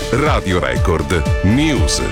Radio Record News.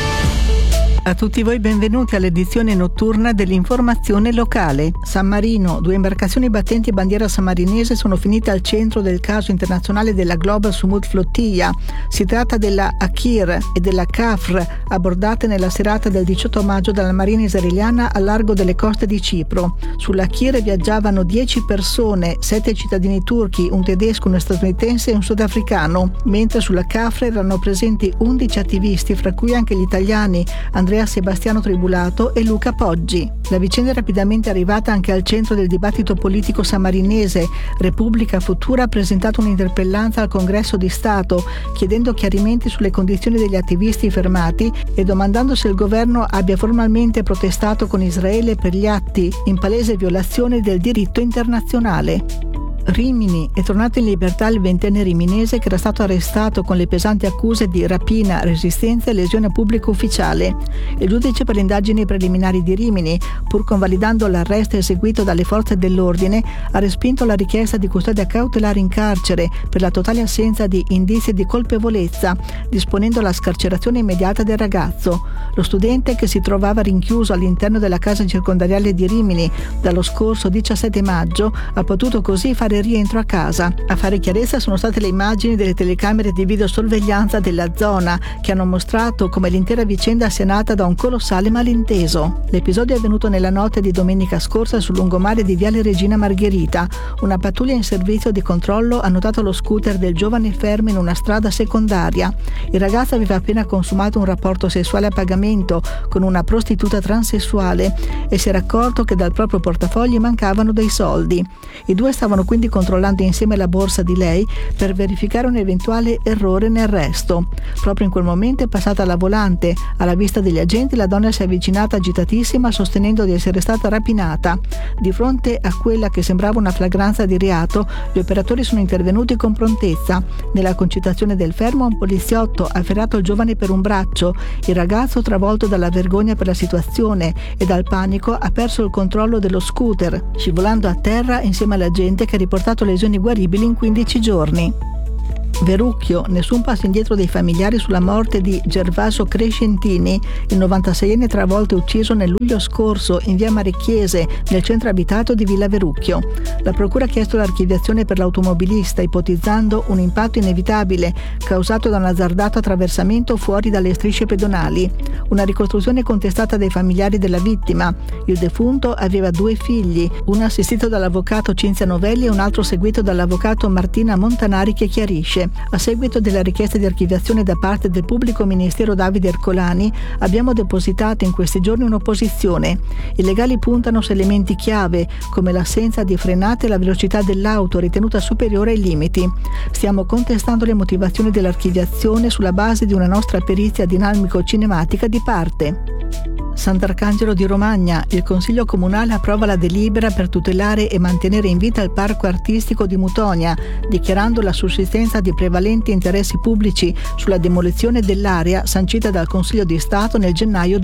A tutti voi benvenuti all'edizione notturna dell'informazione locale. San Marino, 2 imbarcazioni battenti bandiera sammarinese sono finite al centro del caso internazionale della Global Sumut Flottiglia. Si tratta della Akir e della Kafr, abbordate nella serata del 18 maggio dalla Marina israeliana al largo delle coste di Cipro. Sulla Akir viaggiavano 10 persone, 7 cittadini turchi, un tedesco, uno statunitense e un sudafricano, mentre sulla Kafr erano presenti 11 attivisti, fra cui anche gli italiani Andrea Sebastiano Tribulato e Luca Poggi. La vicenda è rapidamente arrivata anche al centro del dibattito politico sammarinese. Repubblica Futura ha presentato un'interpellanza al Congresso di Stato chiedendo chiarimenti sulle condizioni degli attivisti fermati e domandando se il governo abbia formalmente protestato con Israele per gli atti in palese violazione del diritto internazionale. Rimini: è tornato in libertà il 20enne riminese che era stato arrestato con le pesanti accuse di rapina, resistenza e lesione a pubblico ufficiale. Il giudice per le indagini preliminari di Rimini, pur convalidando l'arresto eseguito dalle forze dell'ordine, ha respinto la richiesta di custodia cautelare in carcere per la totale assenza di indizi di colpevolezza, disponendo la scarcerazione immediata del ragazzo. Lo studente, che si trovava rinchiuso all'interno della casa circondariale di Rimini dallo scorso 17 maggio, ha potuto così fare rientro a casa. A fare chiarezza sono state le immagini delle telecamere di videosorveglianza della zona che hanno mostrato come l'intera vicenda sia nata da un colossale malinteso. L'episodio è avvenuto nella notte di domenica scorsa sul lungomare di Viale Regina Margherita. Una pattuglia in servizio di controllo ha notato lo scooter del giovane fermo in una strada secondaria. Il ragazzo aveva appena consumato un rapporto sessuale a pagamento con una prostituta transessuale e si era accorto che dal proprio portafogli mancavano dei soldi. I due stavano quindi controllando insieme la borsa di lei per verificare un eventuale errore nel resto. Proprio in quel momento è passata alla volante. Alla vista degli agenti la donna si è avvicinata agitatissima sostenendo di essere stata rapinata. Di fronte a quella che sembrava una flagranza di reato, gli operatori sono intervenuti con prontezza. Nella concitazione del fermo un poliziotto ha afferrato il giovane per un braccio. Il ragazzo, travolto dalla vergogna per la situazione e dal panico, ha perso il controllo dello scooter, scivolando a terra insieme alla gente che ha riportato lesioni guaribili in 15 giorni. Verucchio: nessun passo indietro dei familiari sulla morte di Gervaso Crescentini, il 96enne travolto e ucciso nel luglio scorso in via Marecchiese, nel centro abitato di Villa Verucchio. La procura ha chiesto l'archiviazione per l'automobilista, ipotizzando un impatto inevitabile causato da un azzardato attraversamento fuori dalle strisce pedonali. Una ricostruzione contestata dai familiari della vittima. Il defunto aveva 2 figli, uno assistito dall'avvocato Cinzia Novelli e un altro seguito dall'avvocato Martina Montanari, che chiarisce: a seguito della richiesta di archiviazione da parte del pubblico ministero Davide Ercolani, abbiamo depositato in questi giorni un'opposizione. I legali puntano su elementi chiave, come l'assenza di frenate e la velocità dell'auto ritenuta superiore ai limiti. Stiamo contestando le motivazioni dell'archiviazione sulla base di una nostra perizia dinamico-cinematica di parte. Sant'Arcangelo di Romagna: il Consiglio Comunale approva la delibera per tutelare e mantenere in vita il Parco Artistico di Mutonia, dichiarando la sussistenza di prevalenti interessi pubblici sulla demolizione dell'area sancita dal Consiglio di Stato nel gennaio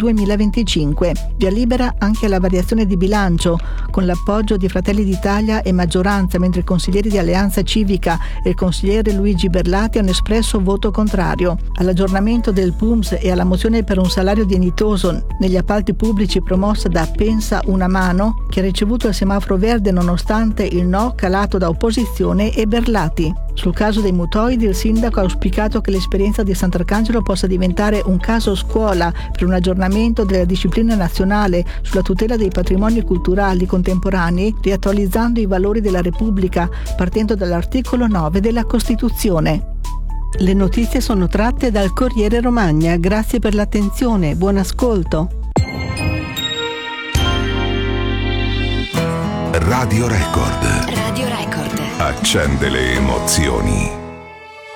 2025. Via libera anche alla variazione di bilancio, con l'appoggio di Fratelli d'Italia e maggioranza, mentre i consiglieri di Alleanza Civica e il consigliere Luigi Berlati hanno espresso voto contrario. All'aggiornamento del PUMS e alla mozione per un salario dignitoso negli appalti pubblici promossa da Pensa una Mano, che ha ricevuto il semaforo verde nonostante il no calato da opposizione e Berlati. Sul caso dei mutoidi, il sindaco ha auspicato che l'esperienza di Sant'Arcangelo possa diventare un caso scuola per un aggiornamento della disciplina nazionale sulla tutela dei patrimoni culturali contemporanei, riattualizzando i valori della Repubblica, partendo dall'articolo 9 della Costituzione. Le notizie sono tratte dal Corriere Romagna. Grazie per l'attenzione, buon ascolto. Radio Record. Radio Record. Accende le emozioni.